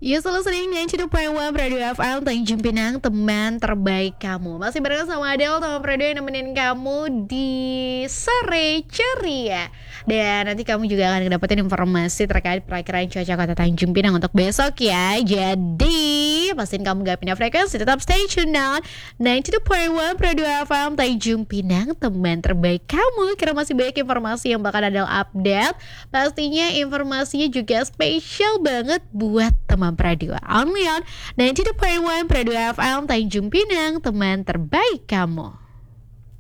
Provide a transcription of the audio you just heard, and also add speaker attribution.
Speaker 1: You selalu sering 92.1 Radio FM Tanjung Pinang, teman terbaik kamu. Masih bareng sama Adele, teman radio yang nemenin kamu di sore ceria. Dan nanti kamu juga akan dapetin informasi terkait perakiraan cuaca kota Tanjung Pinang untuk besok ya. Jadi pastiin kamu gak pindah frekuensi, tetap stay tune on 92.1 Radio FM Tanjung Pinang, teman terbaik kamu. Karena masih banyak informasi yang bakal Adele update. Pastinya informasinya juga spesial banget buat teman radio. Only on 92.1 Radio FM Tanjung Pinang, teman terbaik kamu.